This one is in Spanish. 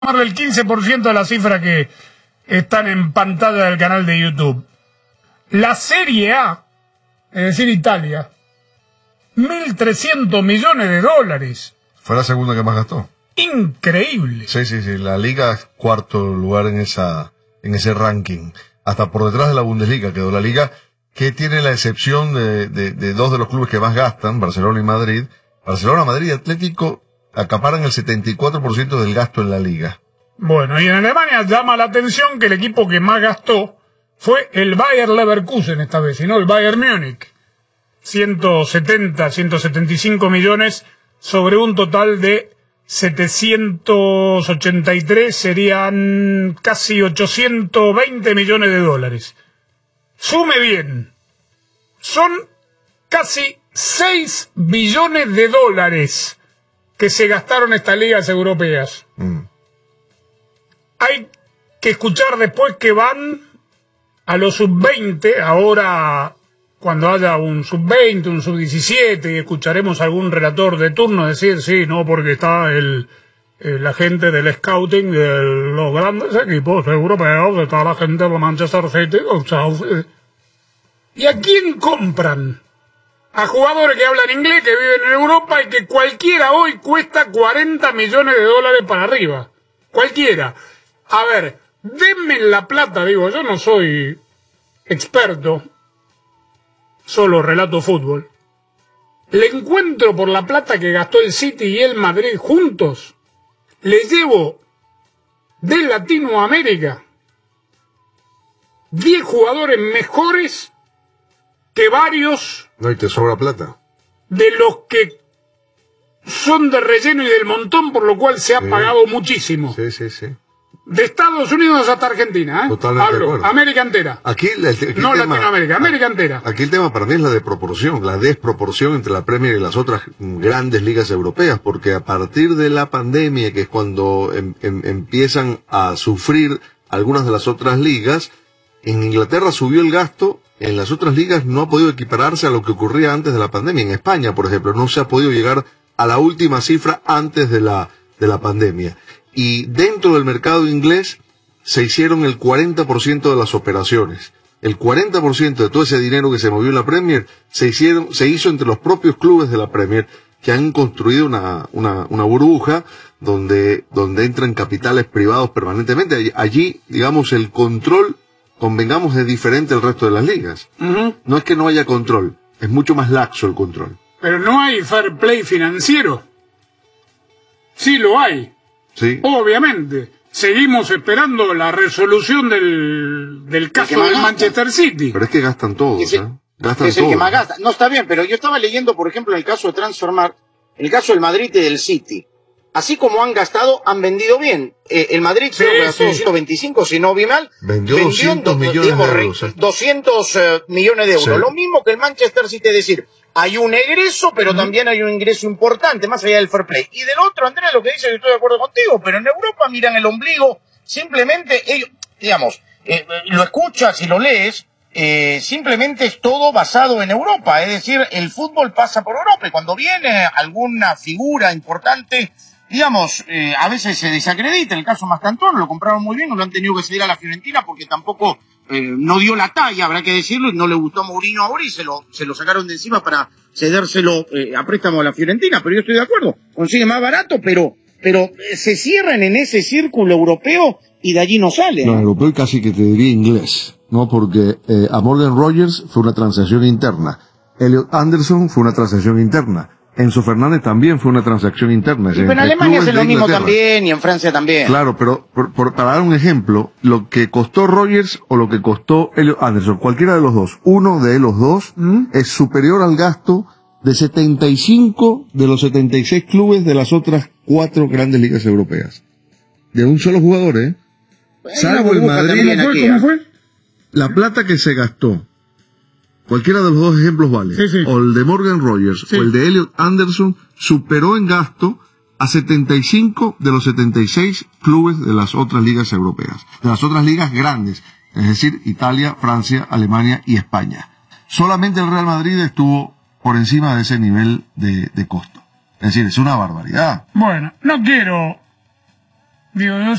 el 15% de la cifra que están en pantalla del canal de YouTube. La Serie A, es decir, Italia, 1.300 millones de dólares. Fue la segunda que más gastó. Increíble. Sí. La Liga es cuarto lugar en ese ranking. Hasta por detrás de la Bundesliga quedó la Liga, que tiene la excepción de dos de los clubes que más gastan, Barcelona y Madrid. Barcelona, Madrid y Atlético acaparan el 74% del gasto en la Liga. Bueno, y en Alemania llama la atención que el equipo que más gastó fue el Bayer Leverkusen esta vez, y no el Bayern Múnich. 175 millones sobre un total de 783, serían casi 820 millones de dólares. Sume bien, son casi 6 billones de dólares que se gastaron estas ligas europeas. Hay que escuchar después que van a los sub-20, ahora cuando haya un sub-20, un sub-17, y escucharemos a algún relator de turno decir, sí, no, porque está la gente del scouting de los grandes equipos europeos, está la gente de Manchester City, o Chelsea. ¿Y a quién compran? A jugadores que hablan inglés, que viven en Europa y que cualquiera hoy cuesta 40 millones de dólares para arriba. Cualquiera. A ver, denme la plata, digo, yo no soy experto, solo relato fútbol. Le encuentro por la plata que gastó el City y el Madrid juntos. Le llevo de Latinoamérica 10 jugadores mejores que varios. No, y te sobra plata. De los que son de relleno y del montón, por lo cual se ha pagado muchísimo. Sí. De Estados Unidos hasta Argentina, ¿eh? Totalmente de acuerdo. América entera. Aquí no Latinoamérica, América entera. Aquí el tema para mí es la desproporción entre la Premier y las otras grandes ligas europeas, porque a partir de la pandemia, que es cuando empiezan a sufrir algunas de las otras ligas, en Inglaterra subió el gasto, en las otras ligas no ha podido equipararse a lo que ocurría antes de la pandemia. En España, por ejemplo, no se ha podido llegar a la última cifra antes de la pandemia. Y dentro del mercado inglés se hicieron el 40% de las operaciones. El 40% de todo ese dinero que se movió en la Premier se hizo entre los propios clubes de la Premier, que han construido una burbuja donde entran capitales privados permanentemente. Allí, digamos, el control, convengamos, es diferente al resto de las ligas. No es que no haya control, es mucho más laxo el control. Pero no hay fair play financiero. Sí lo hay. Sí. Obviamente. Seguimos esperando la resolución del caso del Manchester City. Pero es que gastan todos, es el que más gasta. No, está bien, pero yo estaba leyendo, por ejemplo, en el caso de Transfermarkt, en el caso del Madrid y del City. Así como han gastado, han vendido bien. El Madrid creo que gastó 125, si no vi mal. Vendió 200 millones de euros. 200 millones de euros. Sí. Lo mismo que el Manchester City, es decir, hay un egreso, pero también hay un ingreso importante, más allá del fair play. Y del otro, Andrés, lo que dice, yo estoy de acuerdo contigo, pero en Europa miran el ombligo, simplemente ellos, digamos, lo escuchas y lo lees, simplemente es todo basado en Europa, es decir, el fútbol pasa por Europa, y cuando viene alguna figura importante, digamos, a veces se desacredita. En el caso Mastantuono lo compraron muy bien, no lo han tenido que ceder a la Fiorentina porque tampoco no dio la talla, habrá que decirlo, y no le gustó a Mourinho ahora y se lo sacaron de encima para cedérselo a préstamo a la Fiorentina. Pero yo estoy de acuerdo, consigue más barato, pero se cierran en ese círculo europeo y de allí no salen. No, europeo casi que te diría inglés, ¿no? Porque a Morgan Rogers fue una transacción interna, Elliot Anderson fue una transacción interna, Enzo Fernández también fue una transacción interna. Pero en Alemania hacen lo mismo también y en Francia también. Claro, pero para dar un ejemplo, lo que costó Rogers o lo que costó Elliot Anderson, cualquiera de los dos, uno de los dos, es superior al gasto de 75 de los 76 clubes de las otras 4 grandes ligas europeas. De un solo jugador, ¿eh? Salvo el Madrid. ¿Cómo fue? La plata que se gastó, cualquiera de los dos ejemplos vale, o el de Morgan Rogers o el de Elliot Anderson, superó en gasto a 75 de los 76 clubes de las otras ligas europeas, de las otras ligas grandes, es decir, Italia, Francia, Alemania y España. Solamente el Real Madrid estuvo por encima de ese nivel de costo. Es decir, es una barbaridad. Bueno, no quiero Digo, no